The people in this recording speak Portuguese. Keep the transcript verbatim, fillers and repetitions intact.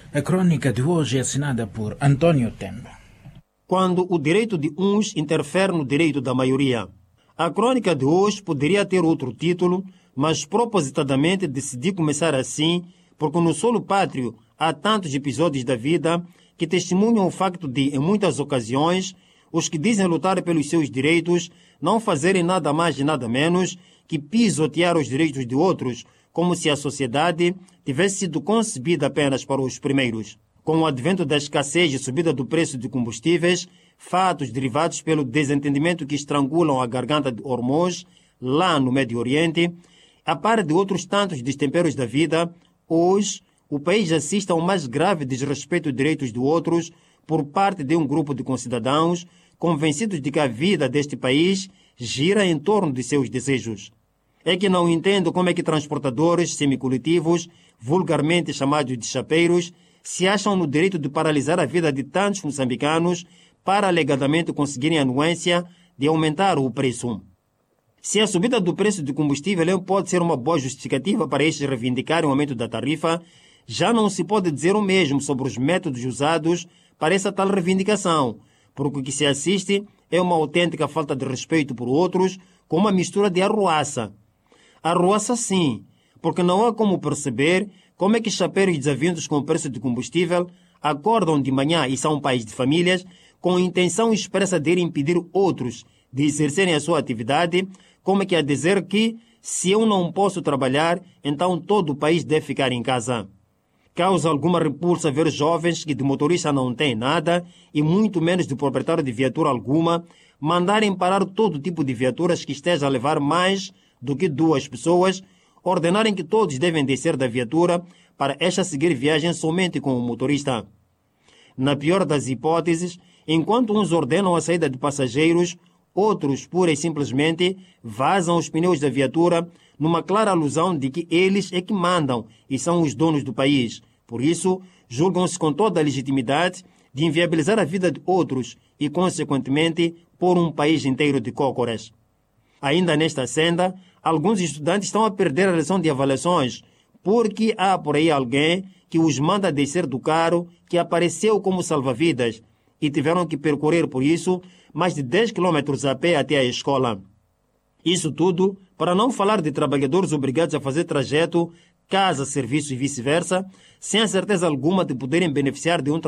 A crônica de hoje é assinada por António Temba. Quando o direito de uns interfere no direito da maioria. A crônica de hoje poderia ter outro título, mas propositadamente decidi começar assim, porque no solo pátrio há tantos episódios da vida que testemunham o facto de, em muitas ocasiões, os que dizem lutar pelos seus direitos não fazerem nada mais e nada menos que pisotear os direitos de outros, como se a sociedade tivesse sido concebida apenas para os primeiros. Com o advento da escassez e subida do preço de combustíveis, fatos derivados pelo desentendimento que estrangulam a garganta de Hormuz, lá no Médio Oriente, a par de outros tantos destemperos da vida, hoje o país assiste ao mais grave desrespeito aos direitos de outros por parte de um grupo de concidadãos convencidos de que a vida deste país gira em torno de seus desejos. É que não entendo como é que transportadores semicoletivos, vulgarmente chamados de chapeiros, se acham no direito de paralisar a vida de tantos moçambicanos para alegadamente conseguirem a anuência de aumentar o preço. Se a subida do preço de combustível pode ser uma boa justificativa para estes reivindicarem o aumento da tarifa, já não se pode dizer o mesmo sobre os métodos usados para essa tal reivindicação, porque o que se assiste é uma autêntica falta de respeito por outros, com uma mistura de arruaça. Arruaça sim, porque não há como perceber como é que chapeiros desavindos com o preço de combustível acordam de manhã e são pais de famílias com a intenção expressa de ir impedir outros de exercerem a sua atividade, como é que a dizer que, se eu não posso trabalhar, então todo o país deve ficar em casa. Causa alguma repulsa ver jovens que de motorista não têm nada e muito menos de proprietário de viatura alguma mandarem parar todo tipo de viaturas que esteja a levar mais do que duas pessoas, ordenarem que todos devem descer da viatura para esta seguir viagem somente com o motorista. Na pior das hipóteses, enquanto uns ordenam a saída de passageiros, outros, pura e simplesmente, vazam os pneus da viatura numa clara alusão de que eles é que mandam e são os donos do país. Por isso, julgam-se com toda a legitimidade de inviabilizar a vida de outros e, consequentemente, pôr um país inteiro de cócoras. Ainda nesta senda, alguns estudantes estão a perder a lição de avaliações porque há por aí alguém que os manda descer do carro que apareceu como salva-vidas e tiveram que percorrer, por isso, mais de dez quilômetros a pé até a escola. Isso tudo para não falar de trabalhadores obrigados a fazer trajeto, casa, serviço e vice-versa, sem a certeza alguma de poderem beneficiar de um